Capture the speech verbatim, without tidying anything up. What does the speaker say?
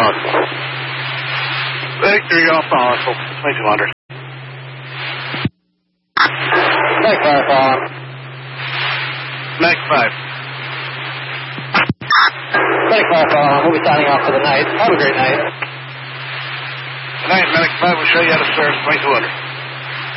on. Victory Alpha Hostile, twenty-two hundred. Mac five on. Mac five. Medic five on. We'll be signing off for the night. Have a great night. Good night, Medic five. We'll show you how to serve twenty-two hundred.